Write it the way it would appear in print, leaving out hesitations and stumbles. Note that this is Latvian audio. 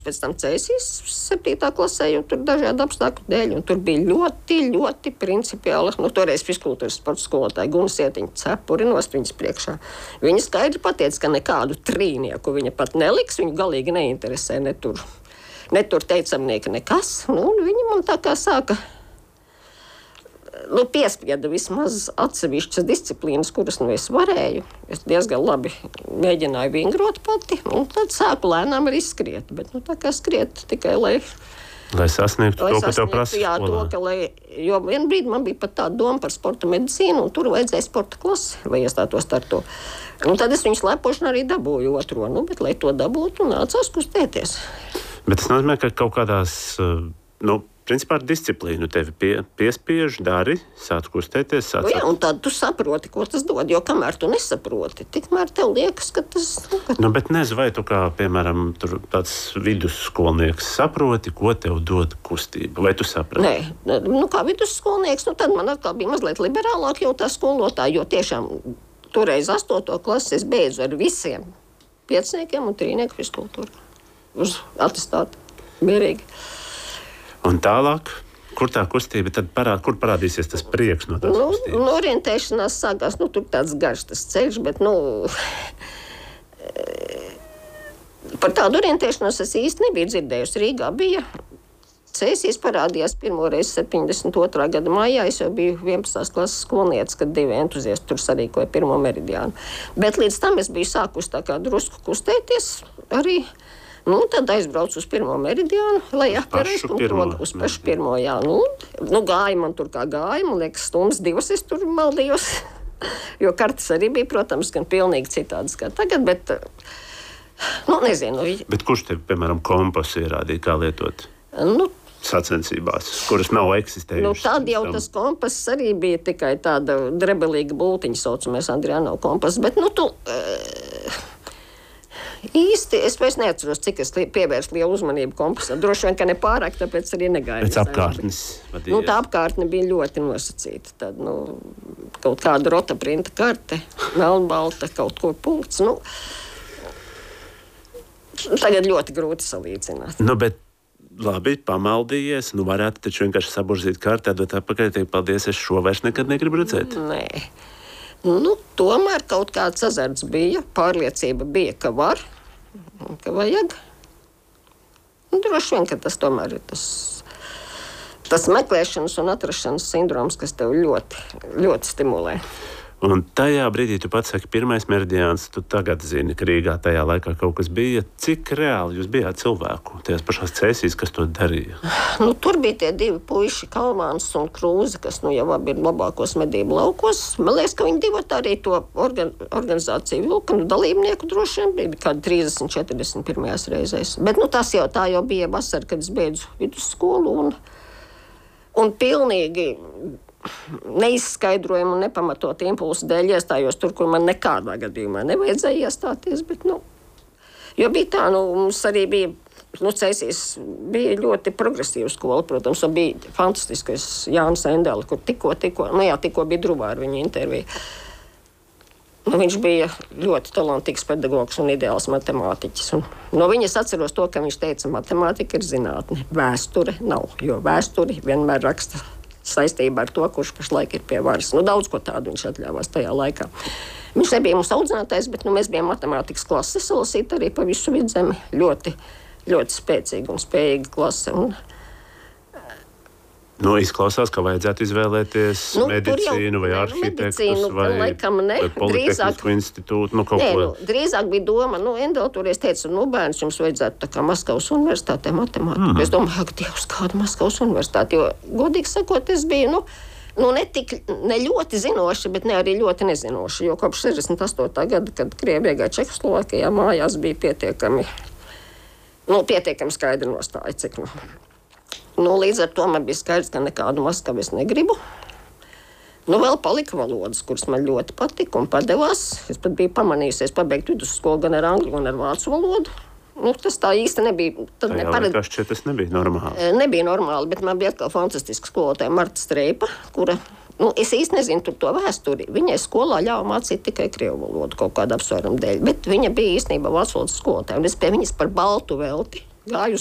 Pēc tam cēsīs 7. klasē, jo tur dažādi apstākļu dēļ, un tur bija ļoti, ļoti principiāli, toreiz fiskultūras sporta skolotāja Guna Sietiņa cepuri nost viņas priekšā. Viņa skaidri pateica, ka nekādu trīnieku viņa pat neliks, viņu galīgi neinteresē ne tur teicamnieki nekas, un viņa man tā kā sāka piespieda vismaz atsevišķas disciplīnas, kuras es varēju. Es diezgan labi mēģināju vingrot pati, un tad sāku lēnām arī skriet. Bet tā kā skriet tikai, lai sasniegtu to, ko tev prasa skolā. Jo vienu brīdi man bija pat tāda doma par sporta medicīnu, un tur vajadzēja sporta klasi, lai iestātos ar to. Un tad es viņu slēpošanu arī dabūju otro, bet, lai to dabūtu, nācās kustēties. Bet tas nozīmē, ka kaut kādās, principā ar disciplīnu tevi piespiež, dari, sāc kustēties. Un tad tu saproti, ko tas dod, jo kamēr tu nesaproti, tikmēr tev liekas, ka tas... Bet nezinu, vai tu kā, piemēram, tāds vidusskolnieks saproti, ko tev dod kustība, vai tu saprati? Nē, kā vidusskolnieks, tad man atkal bija mazliet liberālāk jau tā skolotāja, jo tiešām toreiz 8. klasi es beidzu ar visiem 5. un 3. fiskultūru. Uz atestātu, mierīgi. Un tālāk, kur tā kustība tad kur parādīsies tas prieks no tās kustības? Orientēšanās sākās, tur tāds garš tas ceļš, bet, par tādu orientēšanos es īsti nebiju dzirdējusi. Rīgā bija, Cēsīs parādījās pirmoreiz 72. gada maijā, es jau biju 11. klases skolniece, kad 2 entuziasti tur sarīkoja pirmo meridiānu. Bet līdz tam es biju sākusi tā kā drusku kustēties arī. Tad aizbraucu uz pirmo meridiānu, lai apkarēs uz pašu pirmo, jā. Gāja man tur kā gāja, man liekas, 2 stundas es tur maldījos, jo kartes arī bija, protams, gan pilnīgi citādas kā tagad, bet, nezinu. Bet kurš tev, piemēram, kompasu ierādīja, kā lietot? Sacensībās, kuras nav eksistējušas. Tad jau tas kompass arī bija tikai tāda drebelīga bultiņa, saucamies Andriānov kompass, bet, īsti es vairs neatceros, cik es pievērstu lielu uzmanību kompasam. Droši vien, ka ne pārāk, tāpēc arī negāju. Pēc apkārtnes vadījies. Tā apkārtne bija ļoti nosacīta. Tad, kaut kāda rota printa karte, melnbalta, kaut ko punkts. Tagad ļoti grūti salīdzināt. Bet labi, pamaldījies, varētu taču vienkārši saburzīt karti, dot atpakaļ, teikt, paldies, es šo vairs nekad negribu redzēt. Nē. Tomēr kaut kāds azarts bija, pārliecība bija, ka var, ka vajag. Droši vien, ka tas tomēr ir tas meklēšanas un atrašanas sindroms, kas tev ļoti, ļoti stimulē. Un tajā brīdī tu pats saki, pirmais meridiāns, tu tagad zini, ka Rīgā tajā laikā kaut kas bija. Cik reāli jūs bijāt cilvēku tajās pašās Cēsīs, kas to darīja? Tur bija tie 2 puiši, Kalmāns un Krūze, kas jau abi ir labākos medību laukos. Man liekas, ka viņi 2 arī to organizāciju vilka, dalībnieku droši vien bija kādi 30, 40 pirmajās reizēs. Bet tas tā jau bija vasara, kad es beidzu vidusskolu un pilnīgi neizskaidrojumu un nepamatot impulsu dēļ iestājos tur, kur man nekādā gadījumā nevajadzēja iestāties. Bet, jo bija tā, mums arī bija, Cēsīs bija ļoti progresīva skola, protams, un bija fantastiskais Jānis Endeli, kur tikko bija Druvā ar viņu interviju. Viņš bija ļoti talantīgs pedagogs un ideāls matemātiķis. No viņas atceros to, ka viņš teica, matemātika ir zinātne, vēsture nav, jo vēsturi vienmēr raksta saistībā ar to, kurš pašlaik ir pie varas. Daudz ko tādu viņš atļāvās tajā laikā. Viņš nebija mums audzinātājs, bet mēs bijām matemātikas klase salasīti arī pa visu Vidzemi. Ļoti, ļoti spēcīga un spējīga klase. Izklausās, ka vajadzētu izvēlēties medicīnu vai arhitektus vai Politehnisku institūtu. Drīzāk bija doma, Endeli toreiz teica, bērns, jums vajadzētu tā kā Maskavas universitātē matemātiku. Es domāju, ka Dievs, kāda Maskavas universitāte, jo, godīgi sakot, es biju, ne ļoti zinoši, bet ne arī ļoti nezinoši, jo kopš 68. gada, kad Krievija iegāja Čehoslovākijā, mājās bija pietiekami skaidri nostāja, cik līdz ar to man bija skaidrs, ka nekādu Maskavu es negribu. Vēl palika valodas, kuras man ļoti patika un padevās. Es pat biju pamanījusies pabeigt vidusskolu gan ar angļu, gan ar vācu valodu. Tas tā īsti nebija. Tas nebija normāli. Nebija normāli, bet man bija atkal fantastiska skolotāja Marta Streipa, kura, es īsti nezinu tur to vēsturi. Viņai skolā ļāva mācīt tikai krievu valodu kaut kādu apsvērumu dēļ, bet viņa bija īstenībā vācu valodas skolotāja. Un es pie viņas par baltu velti Gāju